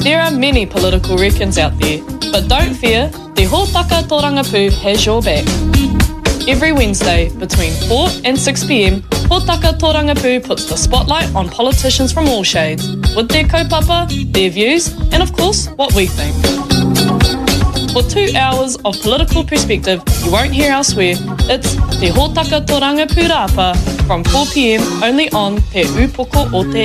There are many political reckons out there, but don't fear, Te Hōtaka Tō Rangapū has your back. Every Wednesday between 4 and 6 p.m, Hōtaka Tō Rangapū puts the spotlight on politicians from all shades, with their kaupapa, their views, and of course, what we think. For 2 hours of political perspective you won't hear elsewhere, it's Te Hōtaka Tō Rangapū Rāpa from 4 p.m only on Te Upoko o Te